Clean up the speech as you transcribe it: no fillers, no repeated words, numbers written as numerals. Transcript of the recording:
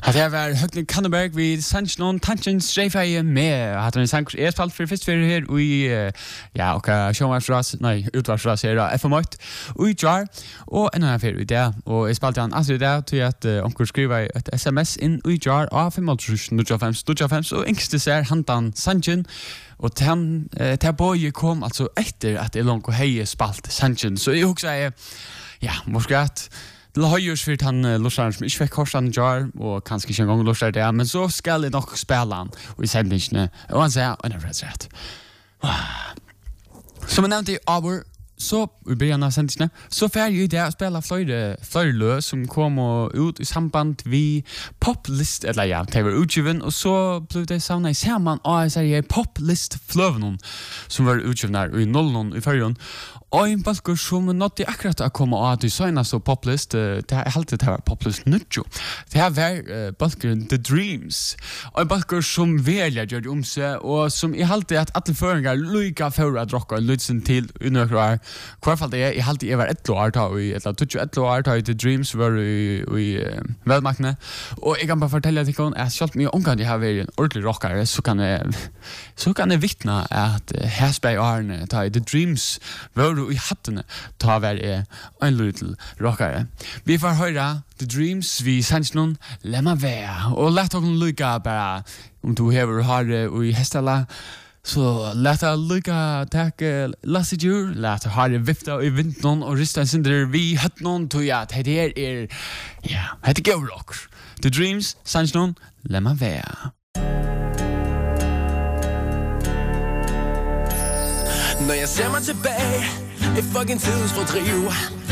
Det var Høgni Kanneberg vid Sanchnon Tanchen Streifeie med. Hadde en sang spalt for først fyrir her i og utvarsras her av FM8 og i jar og en annen fyrir i det. Og jeg spalte han i det til at onker skriver et SMS inn i jar av 5.25 og yngste ser handan Sanchen. Og til bøye kom altså etter at jeg langt og hei spalt Sanchen. Så jeg husker måske at det høyers for han lortaren som ikke fikk korsan jar, og kanskje ikke en gang lortar det, men så skal jeg nok spille han, og i sendingene, og han sier, og det er rett. Som jeg nevnte i Abor, så i begynnelsen av sendingene, så får jeg i det å spille flere løs som kom ut i samband vi poplist, eller det var utgiven, og så ble det savnet i sammen, og jeg sier poplist-fløvnen, som var utgiven her, i 00 i førjen, og en balker som nådde akkurat å komme av til søgnet så poplist, det er alltid det var poplist nødjo. Det her var balkeren The Dreams, og en balker som velger gjør det om seg, og som i alltid at alle føringer lykker for å drokke lydsen til underøkker år. Hver fall det er, i alltid jeg var 11 år da, eller 21 år da i The Dreams var i velmakne, og jeg kan bare fortelle til henne at selv mye omgang jeg har vært en ordentlig rockere, så kan jeg vittne at Hersberg Arne da i The Dreams var i hattene ta vær en liten rockere. Vi får høre The Dreams vi sender noen lemma være og lett dere lykke bare om du har i hestala så lett dere lykke takke Lasse Djur lett dere vifta i vinteren og rista en synder vi hatt noen tog at det er det er rock The Dreams sender noen lemma være Når jeg ser mig tilbage I fucking tids for trio